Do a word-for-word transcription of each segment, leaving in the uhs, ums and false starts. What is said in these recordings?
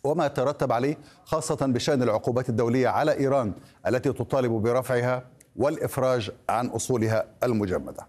وما ترتب عليه، خاصة بشأن العقوبات الدولية على إيران التي تطالب برفعها والإفراج عن أصولها المجمدة.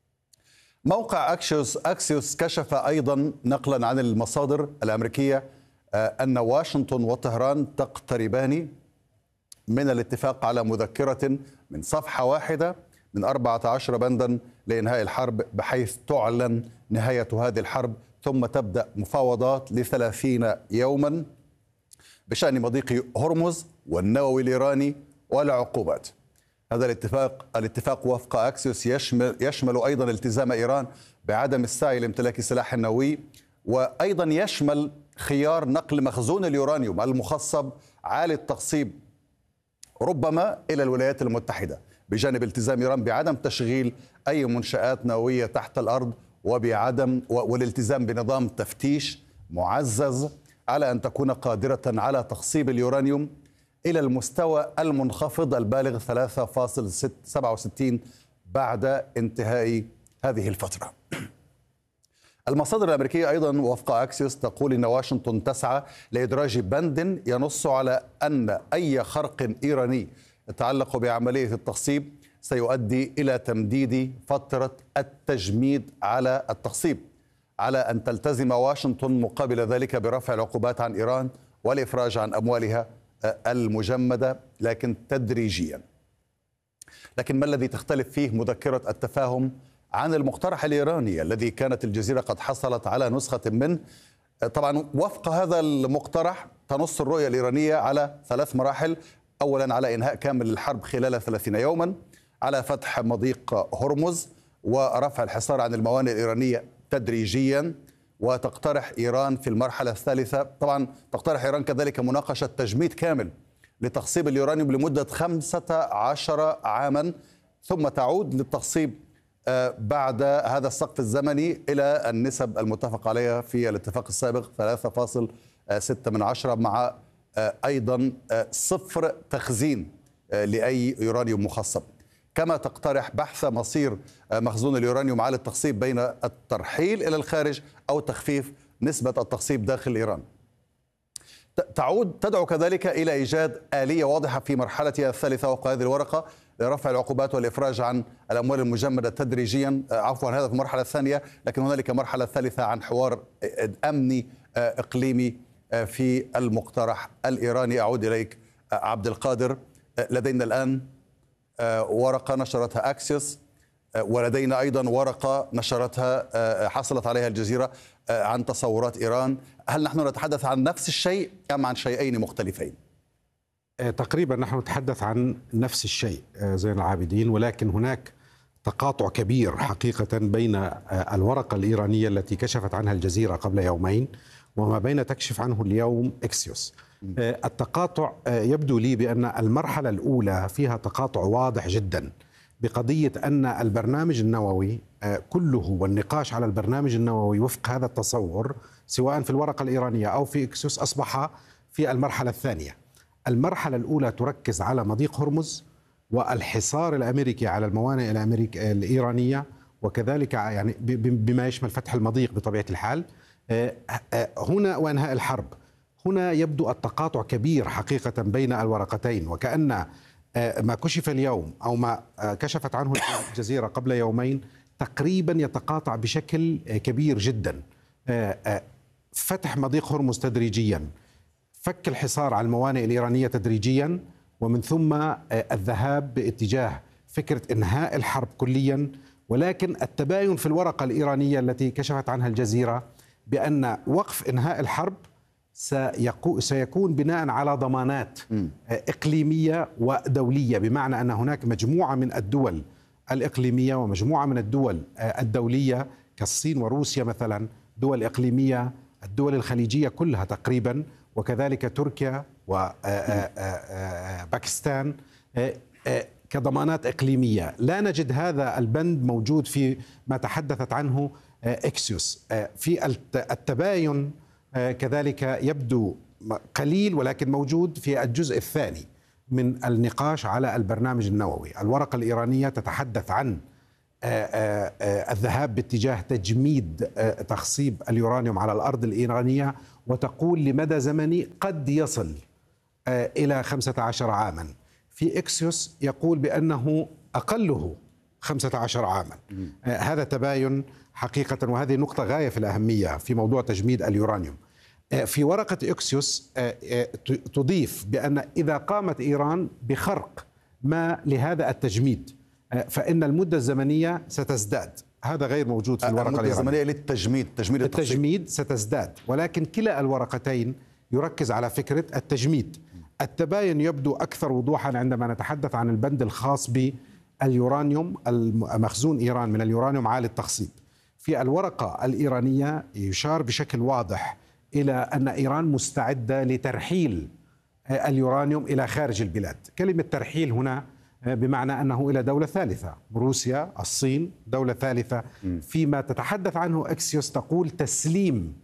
موقع أكسيوس أكسيوس كشف أيضا نقلا عن المصادر الأمريكية أن واشنطن وطهران تقتربان من الاتفاق على مذكرة من صفحة واحدة من أربعة عشر بندا لإنهاء الحرب، بحيث تعلن نهاية هذه الحرب ثم تبدأ مفاوضات لثلاثين يوما بشأن مضيق هرمز والنووي الإيراني والعقوبات. هذا الاتفاق الاتفاق وفق أكسيوس يشمل, يشمل أيضا التزام إيران بعدم السعي لامتلاك السلاح النووي، وأيضا يشمل خيار نقل مخزون اليورانيوم المخصب عالي التخصيب ربما إلى الولايات المتحدة، بجانب التزام إيران بعدم تشغيل أي منشآت نووية تحت الأرض، وبعدم والالتزام بنظام تفتيش معزز على أن تكون قادرة على تخصيب اليورانيوم إلى المستوى المنخفض البالغ ثلاثة فاصلة سبعة وستين بعد انتهاء هذه الفترة. المصادر الأمريكية أيضا وفق أكسيوس تقول إن واشنطن تسعى لإدراج بند ينص على أن أي خرق إيراني يتعلق بعملية التخصيب سيؤدي إلى تمديد فترة التجميد على التخصيب، على أن تلتزم واشنطن مقابل ذلك برفع العقوبات عن إيران والإفراج عن أموالها المجمدة، لكن تدريجيا. لكن ما الذي تختلف فيه مذكرة التفاهم عن المقترح الإيراني الذي كانت الجزيرة قد حصلت على نسخة منه؟ طبعا وفق هذا المقترح تنص الرؤية الإيرانية على ثلاث مراحل: أولا على إنهاء كامل الحرب خلال ثلاثين يوما، على فتح مضيق هرمز ورفع الحصار عن الموانئ الإيرانية تدريجيا، وتقترح إيران في المرحلة الثالثة طبعا تقترح إيران كذلك مناقشة تجميد كامل لتخصيب اليورانيوم لمدة خمسة عشر عاما، ثم تعود للتخصيب بعد هذا السقف الزمني إلى النسب المتفق عليها في الاتفاق السابق ثلاثة فاصلة ستة من عشرة، مع أيضا صفر تخزين لأي يورانيوم مخصب. كما تقترح بحث مصير مخزون اليورانيوم على التخصيب بين الترحيل إلى الخارج أو تخفيف نسبة التخصيب داخل إيران. تعود تدعو كذلك إلى إيجاد آلية واضحة في مرحلتها الثالثة وفق هذه الورقة لرفع العقوبات والإفراج عن الأموال المجمدة تدريجيا، عفوا هذا في المرحلة الثانية، لكن هنالك مرحلة ثالثة عن حوار أمني إقليمي في المقترح الإيراني. أعود إليك عبد القادر. لدينا الآن ورقة نشرتها أكسيوس، ولدينا أيضا ورقة نشرتها حصلت عليها الجزيرة عن تصورات إيران. هل نحن نتحدث عن نفس الشيء أم عن شيئين مختلفين؟ تقريبا نحن نتحدث عن نفس الشيء زين العابدين، ولكن هناك تقاطع كبير حقيقة بين الورقة الإيرانية التي كشفت عنها الجزيرة قبل يومين وما بين تكشف عنه اليوم إكسيوس. التقاطع يبدو لي بأن المرحلة الأولى فيها تقاطع واضح جدا بقضية أن البرنامج النووي كله والنقاش على البرنامج النووي وفق هذا التصور سواء في الورقة الإيرانية أو في إكسيوس أصبح في المرحلة الثانية. المرحلة الأولى تركز على مضيق هرمز والحصار الأمريكي على الموانئ الأمريكية الإيرانية، وكذلك يعني بما يشمل فتح المضيق بطبيعة الحال هنا وإنهاء الحرب. هنا يبدو التقاطع كبير حقيقة بين الورقتين، وكأن ما كشف اليوم أو ما كشفت عنه الجزيرة قبل يومين تقريبا يتقاطع بشكل كبير جدا. فتح مضيق هرمز تدريجيا، فك الحصار على الموانئ الإيرانية تدريجيا، ومن ثم الذهاب باتجاه فكرة إنهاء الحرب كليا. ولكن التباين في الورقة الإيرانية التي كشفت عنها الجزيرة بأن وقف إنهاء الحرب سيكون بناء على ضمانات إقليمية ودولية، بمعنى أن هناك مجموعة من الدول الإقليمية ومجموعة من الدول الدولية كالصين وروسيا مثلا، دول إقليمية، الدول الخليجية كلها تقريبا، وكذلك تركيا وباكستان كضمانات إقليمية. لا نجد هذا البند موجود في ما تحدثت عنه إكسيوس. في التباين كذلك يبدو قليل ولكن موجود في الجزء الثاني من النقاش على البرنامج النووي. الورقة الإيرانية تتحدث عن الذهاب باتجاه تجميد تخصيب اليورانيوم على الأرض الإيرانية، وتقول لمدى زمني قد يصل إلى خمسة عشر عاما. في إكسيوس يقول بأنه أقله خمسة عشر عاما. هذا تباين حقيقة، وهذه نقطة غاية في الأهمية في موضوع تجميد اليورانيوم. في ورقة إكسيوس تضيف بأن إذا قامت إيران بخرق ما لهذا التجميد فإن المدة الزمنية ستزداد. هذا غير موجود في الورقة الإيرانية. المدة الزمنية للتجميد، تجميد التجميد ستزداد، ولكن كلا الورقتين يركز على فكرة التجميد. التباين يبدو أكثر وضوحا عندما نتحدث عن البند الخاص باليورانيوم، المخزون إيران من اليورانيوم عالي التخصيب. في الورقة الإيرانية يشار بشكل واضح إلى أن إيران مستعدة لترحيل اليورانيوم إلى خارج البلاد. كلمة ترحيل هنا بمعنى أنه إلى دولة ثالثة، روسيا، الصين، دولة ثالثة. فيما تتحدث عنه إكسيوس تقول تسليم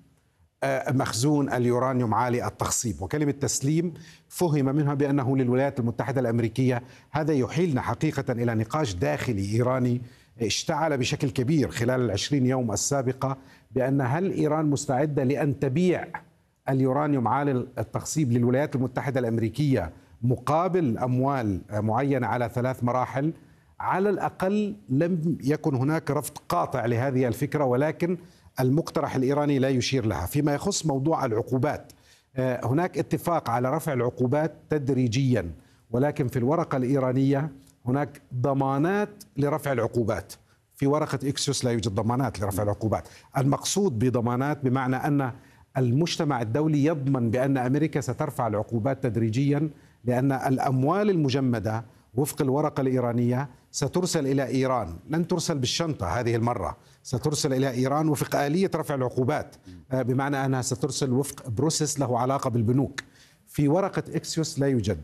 مخزون اليورانيوم عالي التخصيب، وكلمة تسليم فهم منها بأنه للولايات المتحدة الأمريكية. هذا يحيلنا حقيقة إلى نقاش داخلي إيراني اشتعل بشكل كبير خلال العشرين يوم السابقة، بأن هل إيران مستعدة لأن تبيع اليورانيوم عالي التخصيب للولايات المتحدة الأمريكية مقابل أموال معينة على ثلاث مراحل. على الأقل لم يكن هناك رفض قاطع لهذه الفكرة، ولكن المقترح الإيراني لا يشير لها. فيما يخص موضوع العقوبات، هناك اتفاق على رفع العقوبات تدريجيا، ولكن في الورقة الإيرانية هناك ضمانات لرفع العقوبات. في ورقة إكسيوس لا يوجد ضمانات لرفع العقوبات. المقصود بضمانات بمعنى أن المجتمع الدولي يضمن بأن أمريكا سترفع العقوبات تدريجيا، لأن الأموال المجمدة وفق الورقة الإيرانية سترسل إلى إيران، لن ترسل بالشنطة هذه المرة، سترسل إلى إيران وفق آلية رفع العقوبات، بمعنى أنها سترسل وفق بروسيس له علاقة بالبنوك. في ورقة إكسيوس لا يوجد،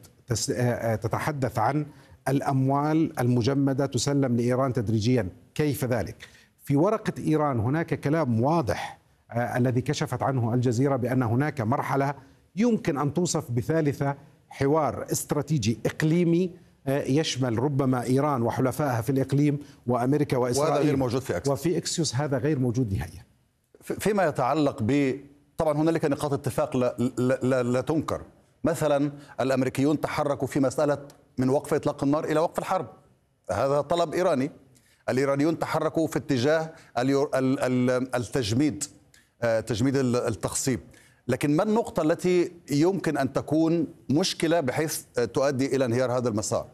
تتحدث عن الأموال المجمدة تسلم لإيران تدريجيا. كيف ذلك؟ في ورقة إيران هناك كلام واضح الذي كشفت عنه الجزيرة بأن هناك مرحلة يمكن أن توصف بثالثة، حوار استراتيجي إقليمي يشمل ربما إيران وحلفائها في الإقليم وأمريكا وإسرائيل، وهذا غير موجود في أكسيوس. وفي إكسيوس هذا غير موجود نهائيا. فيما يتعلق ب طبعا هنالك نقاط اتفاق لا, لا, لا, لا تنكر. مثلا الأمريكيون تحركوا في مسألة من وقف إطلاق النار إلى وقف الحرب، هذا طلب إيراني. الإيرانيون تحركوا في اتجاه التجميد، تجميد التخصيب. لكن ما النقطة التي يمكن أن تكون مشكلة بحيث تؤدي إلى انهيار هذا المسار؟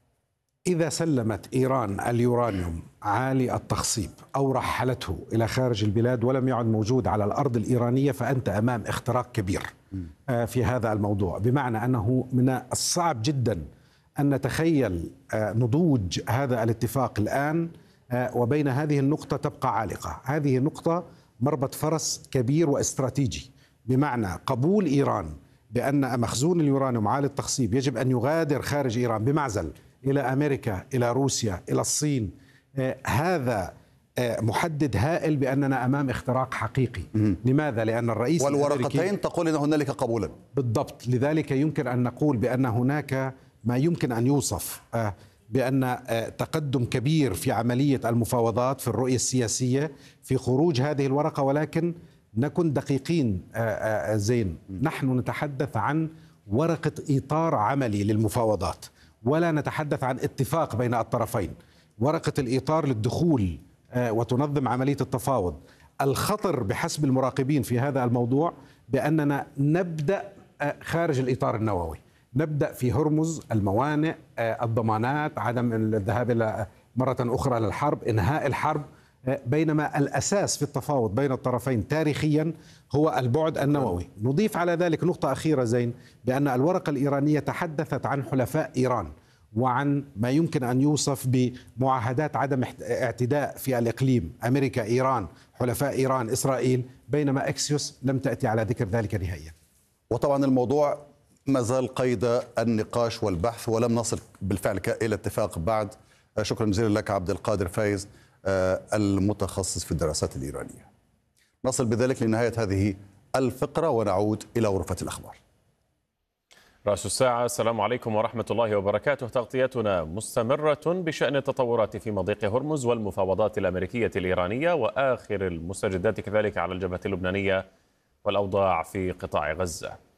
إذا سلمت إيران اليورانيوم عالي التخصيب أو رحلته إلى خارج البلاد ولم يعد موجود على الأرض الإيرانية، فأنت أمام اختراق كبير في هذا الموضوع. بمعنى أنه من الصعب جدا أن نتخيل نضوج هذا الاتفاق الآن وبين هذه النقطة تبقى عالقة. هذه نقطة مربط فرس كبير واستراتيجي، بمعنى قبول إيران بأن مخزون اليورانيوم عالي التخصيب يجب أن يغادر خارج إيران بمعزل إلى أمريكا، إلى روسيا، إلى الصين. هذا محدد هائل بأننا أمام اختراق حقيقي. لماذا؟ لأن الرئيس والورقتين تقول أن هنالك قبولا. بالضبط، لذلك يمكن أن نقول بأن هناك ما يمكن أن يوصف بأن تقدم كبير في عملية المفاوضات في الرؤية السياسية في خروج هذه الورقة. ولكن نكن دقيقين زين، نحن نتحدث عن ورقة إطار عملي للمفاوضات ولا نتحدث عن اتفاق بين الطرفين. ورقة الإطار للدخول وتنظم عملية التفاوض. الخطر بحسب المراقبين في هذا الموضوع بأننا نبدأ خارج الإطار النووي، نبدأ في هرمز، الموانئ، الضمانات، عدم الذهاب إلى مرة أخرى للحرب، إنهاء الحرب، بينما الأساس في التفاوض بين الطرفين تاريخيا هو البعد النووي. نضيف على ذلك نقطة أخيرة زين، بأن الورقة الإيرانية تحدثت عن حلفاء إيران وعن ما يمكن أن يوصف بمعاهدات عدم اعتداء في الإقليم، أمريكا، إيران، حلفاء إيران، إسرائيل، بينما إكسيوس لم تأتي على ذكر ذلك نهائيا. وطبعا الموضوع ما زال قيد النقاش والبحث ولم نصل بالفعل إلى اتفاق بعد. شكرا جزيلا لك عبد القادر فايز المتخصص في الدراسات الإيرانية. نصل بذلك لنهاية هذه الفقرة ونعود إلى غرفة الأخبار. رأس الساعة، السلام عليكم ورحمة الله وبركاته. تغطيتنا مستمرة بشأن التطورات في مضيق هرمز والمفاوضات الأمريكية الإيرانية وآخر المستجدات كذلك على الجبهة اللبنانية والأوضاع في قطاع غزة.